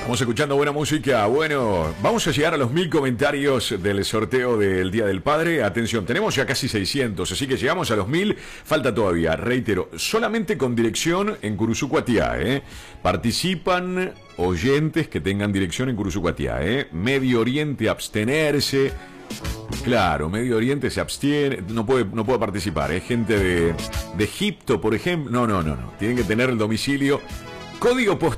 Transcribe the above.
Estamos escuchando buena música. Bueno, vamos a llegar a los 1000 comentarios del sorteo del Día del Padre. Atención, tenemos ya casi 600, así que llegamos a los 1000. Falta todavía, reitero, solamente con dirección en Curuzucuatiá, Participan oyentes que tengan dirección en Curuzucuatiá, Medio Oriente, abstenerse. Claro, Medio Oriente se abstiene, no puede participar. Gente de Egipto, por ejemplo. No. Tienen que tener el domicilio. Código postal.